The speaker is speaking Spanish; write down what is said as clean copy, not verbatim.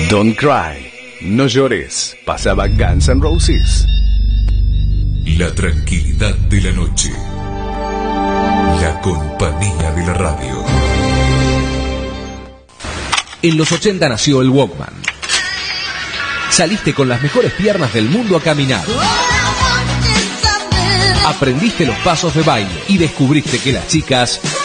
Don't Cry, no llores, pasaba Guns N' Roses. La tranquilidad de la noche. La compañía de la radio. En los 80 nació el Walkman. Saliste con las mejores piernas del mundo a caminar. Aprendiste los pasos de baile y descubriste que las chicas